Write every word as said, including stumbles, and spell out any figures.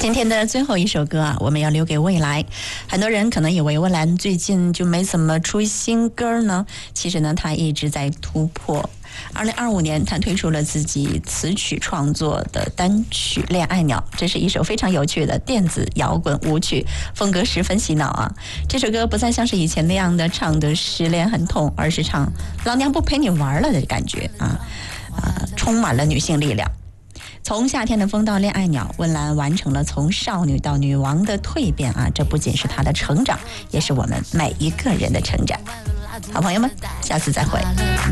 今天的最后一首歌啊，我们要留给未来。很多人可能以为蔚蓝最近就没怎么出新歌呢，其实呢，他一直在突破。二零二五年，他推出了自己词曲创作的单曲《恋爱鸟》，这是一首非常有趣的电子摇滚舞曲，风格十分洗脑啊。这首歌不再像是以前那样的唱的失恋很痛，而是唱老娘不陪你玩了的感觉啊啊，充满了女性力量。从夏天的风到恋爱鸟，温岚完成了从少女到女王的蜕变啊！这不仅是她的成长，也是我们每一个人的成长。好朋友们，下次再会。